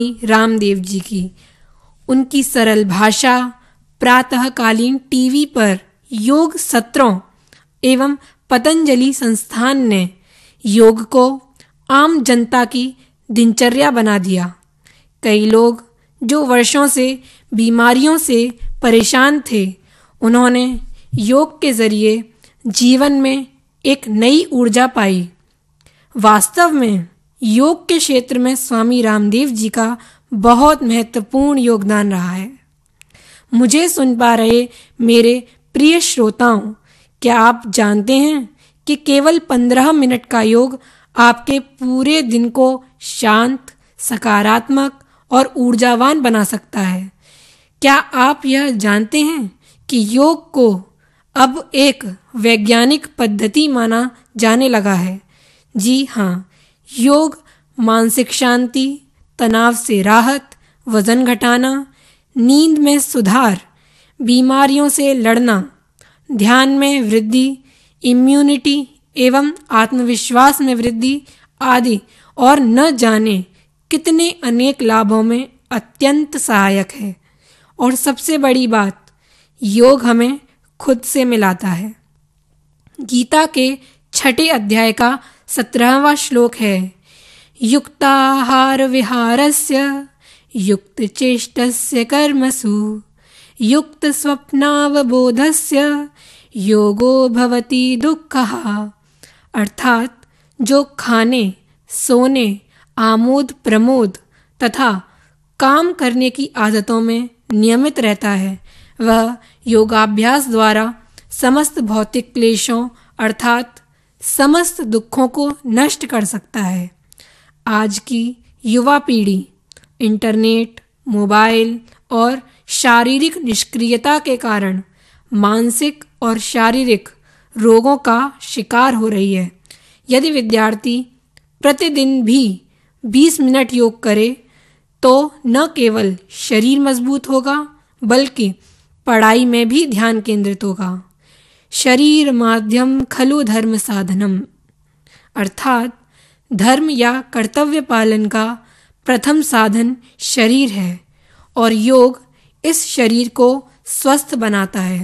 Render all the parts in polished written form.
रामदेव जी की। उनकी सरल भाषा, प्रातःकालीन टीवी पर योग सत्रों एवं पतंजलि संस्थान ने योग को आम जनता की दिनचर्या बना दिया। कई लोग जो वर्षों से बीमारियों से परेशान थे, उन्होंने योग के जरिए जीवन में एक नई ऊर्जा पाई। वास्तव में योग के क्षेत्र में स्वामी रामदेव जी का बहुत महत्वपूर्ण योगदान रहा है। मुझे सुन पा रहे मेरे प्रिय श्रोताओं, क्या आप जानते हैं कि केवल 15 मिनट का योग आपके पूरे दिन को शांत, सकारात्मक और ऊर्जावान बना सकता है? क्या आप यह जानते हैं कि योग को अब एक वैज्ञानिक पद्धति माना जाने लगा है? जी हाँ, योग मानसिक शांति, तनाव से राहत, वजन घटाना, नींद में सुधार, बीमारियों से लड़ना, ध्यान में वृद्धि, इम्यूनिटी एवं आत्मविश्वास में वृद्धि आदि और न जाने कितने अनेक लाभों में अत्यंत सहायक है। और सबसे बड़ी बात, योग हमें खुद से मिलाता है। गीता के 6 अध्याय का 17वां श्लोक है, युक्ताहार विहारस्य युक्तचेष्टस्य कर्मसु युक्त स्वप्नावबोधस्य योगो भवति दुःखः। अर्थात जो खाने, सोने, आमोद प्रमोद तथा काम करने की आदतों में नियमित रहता है, वह योगाभ्यास द्वारा समस्त भौतिक क्लेशों अर्थात समस्त दुखों को नष्ट कर सकता है। आज की युवा पीढ़ी इंटरनेट, मोबाइल और शारीरिक निष्क्रियता के कारण मानसिक और शारीरिक रोगों का शिकार हो रही है। यदि विद्यार्थी प्रतिदिन भी 20 मिनट योग करे तो न केवल शरीर मजबूत होगा बल्कि पढ़ाई में भी ध्यान केंद्रित होगा। शरीर माध्यम खलु धर्म साधनम, अर्थात धर्म या कर्तव्य पालन का प्रथम साधन शरीर है और योग इस शरीर को स्वस्थ बनाता है।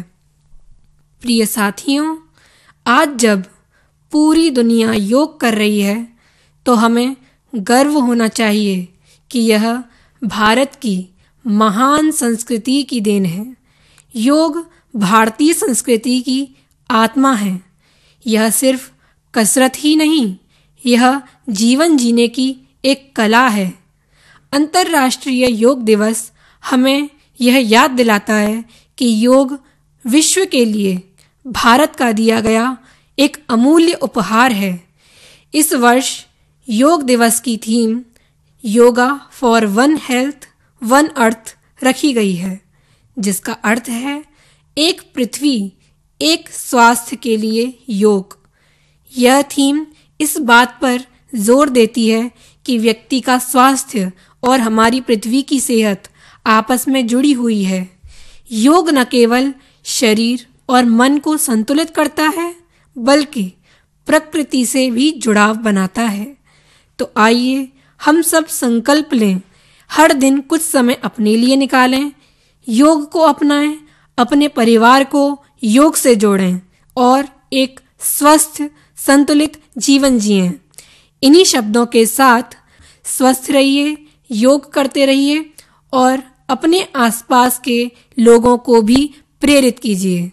प्रिय साथियों, आज जब पूरी दुनिया योग कर रही है तो हमें गर्व होना चाहिए कि यह भारत की महान संस्कृति की देन है। योग भारतीय संस्कृति की आत्मा है। यह सिर्फ कसरत ही नहीं, यह जीवन जीने की एक कला है। अंतर्राष्ट्रीय योग दिवस हमें यह याद दिलाता है कि योग विश्व के लिए भारत का दिया गया एक अमूल्य उपहार है। इस वर्ष योग दिवस की theme yoga for one health one earth रखी गई है, जिसका अर्थ है एक पृथ्वी एक स्वास्थ्य के लिए योग। यह थीम इस बात पर जोर देती है कि व्यक्ति का स्वास्थ्य और हमारी पृथ्वी की सेहत आपस में जुड़ी हुई है। योग न केवल शरीर और मन को संतुलित करता है बल्कि प्रकृति से भी जुड़ाव बनाता है। तो आइए हम सब संकल्प लें, हर दिन कुछ समय अपने लिए निकालें, योग को अपनाएं, अपने परिवार को योग से जोड़ें और एक स्वस्थ संतुलित जीवन जिएं। इन्हीं शब्दों के साथ स्वस्थ रहिए, योग करते रहिए और अपने आसपास के लोगों को भी प्रेरित कीजिए।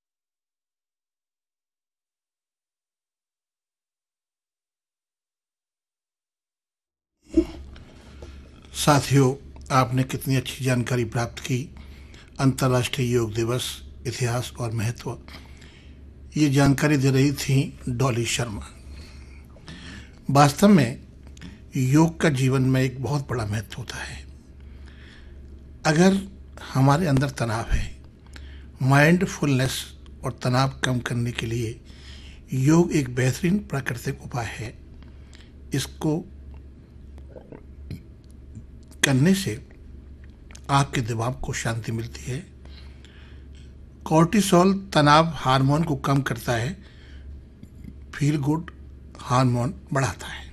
साथियों, आपने कितनी अच्छी जानकारी प्राप्त की। अंतर्राष्ट्रीय योग दिवस, इतिहास और महत्व, ये जानकारी दे रही थी डॉली शर्मा। वास्तव में योग का जीवन में एक बहुत बड़ा महत्व होता है। अगर हमारे अंदर तनाव है, माइंडफुलनेस और तनाव कम करने के लिए योग एक बेहतरीन प्राकृतिक उपाय है। इसको करने से आपके दिमाग को शांति मिलती है। कॉर्टिसोल तनाव हार्मोन को कम करता है, फील गुड हार्मोन बढ़ाता है।